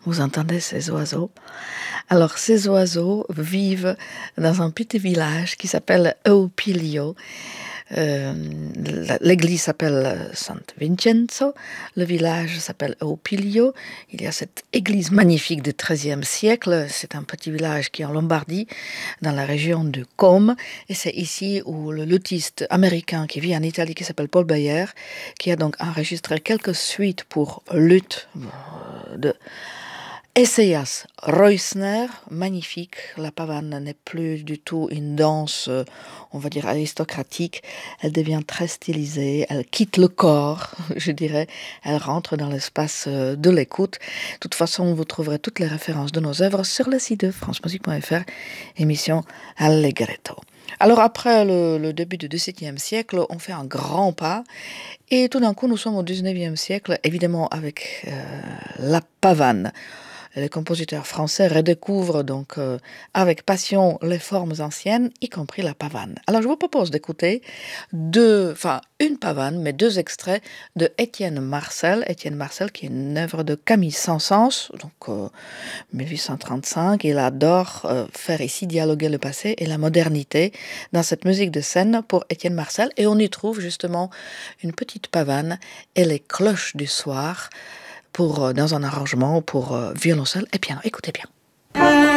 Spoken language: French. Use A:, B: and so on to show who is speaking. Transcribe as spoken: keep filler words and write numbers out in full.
A: Vous entendez ces oiseaux? Alors, ces oiseaux vivent dans un petit village qui s'appelle Eupilio. Euh, l'église s'appelle San Vincenzo, le village s'appelle Eupilio. Il y a cette église magnifique du treizième siècle. C'est un petit village qui est en Lombardie, dans la région de Côme. Et c'est ici où le luthiste américain qui vit en Italie, qui s'appelle Paul Bayer, qui a donc enregistré quelques suites pour luth de Esaias Reusner, magnifique. La pavane n'est plus du tout une danse, on va dire, aristocratique. Elle devient très stylisée, elle quitte le corps, je dirais. Elle rentre dans l'espace de l'écoute. De toute façon, vous trouverez toutes les références de nos œuvres sur le site de france musique point f r, émission Allegretto. Alors après le, le début du dix-septième siècle, on fait un grand pas et tout d'un coup nous sommes au dix-neuvième siècle, évidemment avec euh, la pavane. Les compositeurs français redécouvrent donc euh, avec passion les formes anciennes, y compris la pavane. Alors je vous propose d'écouter deux, enfin une pavane, mais deux extraits de Étienne Marcel. Étienne Marcel qui est une œuvre de Camille Saint-Saëns, donc euh, mille huit cent trente-cinq. Il adore euh, faire ici dialoguer le passé et la modernité dans cette musique de scène pour Étienne Marcel. Et on y trouve justement une petite pavane et les cloches du soir, pour, dans un arrangement pour violoncelle et piano. Écoutez bien.